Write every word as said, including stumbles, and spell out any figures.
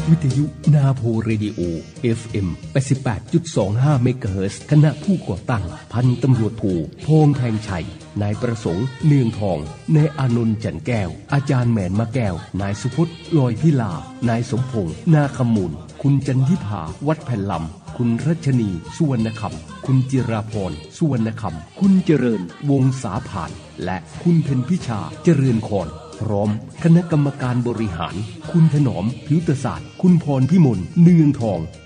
วิทยุนาโพเรดิโอ เอฟ เอ็ม แปดสิบแปดจุดสองห้า เมกะเฮิรตซ์คณะผู้ก่อตั้งพันตำรวจโทพงษ์แทงชัยนายประสงค์เนืองทองนายอานนท์จันแก้วอาจารย์แหม่นมะแก้วนายสุพจน์ลอยพิลานายสมพงษ์นาคมูลคุณจันทิภาวัดแผ่นลำคุณรัชนีสุวรรณคำคุณจิราพรสุวรรณคำคุณเจริญวงศาผานและคุณเพ็ญพิชาเจริญคอนพร้อมคณะกรรมการบริหารคุณถนอมผิวตศาสตร์คุณพรพิมลเนืองทอง